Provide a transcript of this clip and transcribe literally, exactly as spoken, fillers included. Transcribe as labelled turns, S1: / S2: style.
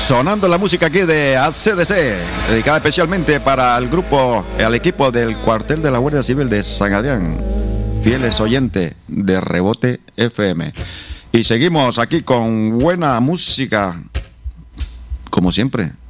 S1: Sonando la música aquí de A C D C, dedicada especialmente para el grupo, al equipo del cuartel de la Guardia Civil de San Adrián, fieles oyentes de Rebote F M. Y seguimos aquí con buena música, como siempre.